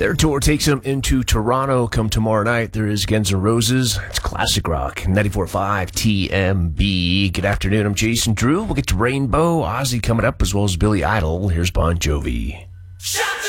Their tour takes them into Toronto. Come tomorrow night, there is Guns N' Roses. It's classic rock. 94.5 TMB. Good afternoon. I'm Jason Drew. We'll get to Rainbow, Ozzy coming up, as well as Billy Idol. Here's Bon Jovi.